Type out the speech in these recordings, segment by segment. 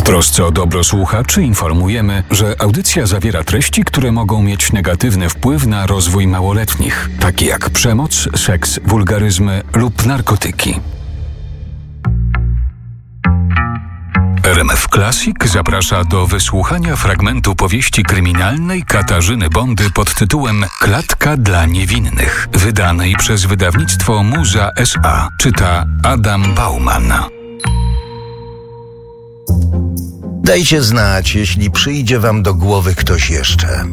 trosce o dobro słuchaczy informujemy, że audycja zawiera treści, które mogą mieć negatywny wpływ na rozwój małoletnich, takie jak przemoc, seks, wulgaryzmy lub narkotyki. RMF Classic zaprasza do wysłuchania fragmentu powieści kryminalnej Katarzyny Bondy pod tytułem Klatka dla niewinnych, wydanej przez wydawnictwo Muza S.A. Czyta Adam Bauman. Dajcie znać, jeśli przyjdzie wam do głowy ktoś jeszcze.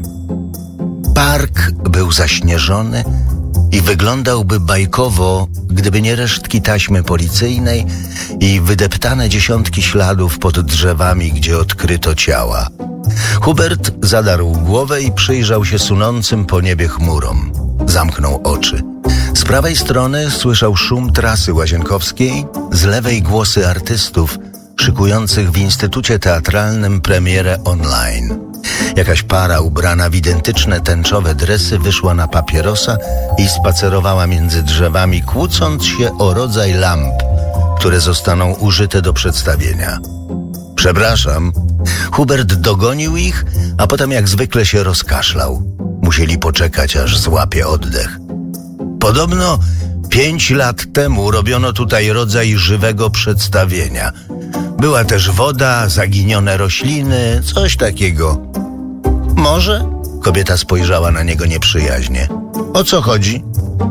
Park był zaśnieżony i wyglądałby bajkowo, gdyby nie resztki taśmy policyjnej i wydeptane dziesiątki śladów pod drzewami, gdzie odkryto ciała. Hubert zadarł głowę i przyjrzał się sunącym po niebie chmurom. Zamknął oczy. Z prawej strony słyszał szum trasy łazienkowskiej, z lewej głosy artystów szykujących w Instytucie Teatralnym premierę online. Jakaś para ubrana w identyczne tęczowe dresy wyszła na papierosa i spacerowała między drzewami, kłócąc się o rodzaj lamp, które zostaną użyte do przedstawienia. Przepraszam. Hubert dogonił ich, a potem jak zwykle się rozkaszlał. Musieli poczekać, aż złapie oddech. Podobno 5 lat temu robiono tutaj rodzaj żywego przedstawienia. Była też woda, zaginione rośliny, coś takiego. Może? Kobieta spojrzała na niego nieprzyjaźnie. O co chodzi?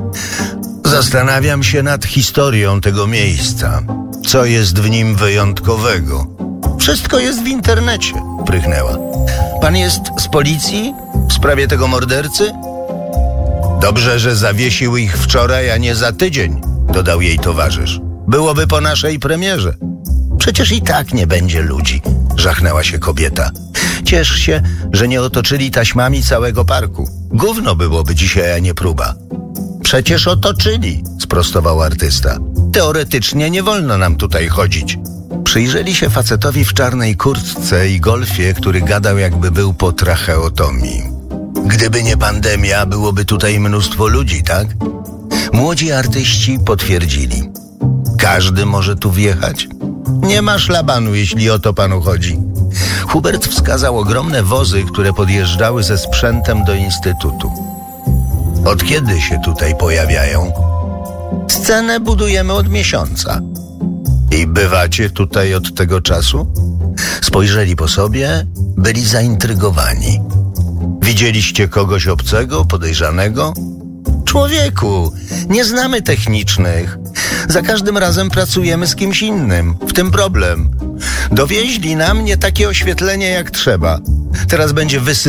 Zastanawiam się nad historią tego miejsca. Co jest w nim wyjątkowego? Wszystko jest w internecie, prychnęła. Pan jest z policji? W sprawie tego mordercy? Dobrze, że zawiesił ich wczoraj, a nie za tydzień, dodał jej towarzysz. Byłoby po naszej premierze. Przecież i tak nie będzie ludzi, żachnęła się kobieta. Ciesz się, że nie otoczyli taśmami całego parku. Gówno byłoby dzisiaj, a nie próba. Przecież otoczyli, sprostował artysta. Teoretycznie nie wolno nam tutaj chodzić. Przyjrzeli się facetowi w czarnej kurtce i golfie, który gadał, jakby był po tracheotomii. Gdyby nie pandemia, byłoby tutaj mnóstwo ludzi, tak? Młodzi artyści potwierdzili. Każdy może tu wjechać? Nie ma szlabanu, jeśli o to panu chodzi. Hubert wskazał ogromne wozy, które podjeżdżały ze sprzętem do Instytutu. Od kiedy się tutaj pojawiają? Scenę budujemy od miesiąca. I bywacie tutaj od tego czasu? Spojrzeli po sobie, byli zaintrygowani. Widzieliście kogoś obcego, podejrzanego? Człowieku, nie znamy technicznych. Za każdym razem pracujemy z kimś innym. W tym problem. Dowieźli nam nie takie oświetlenie jak trzeba. Teraz będzie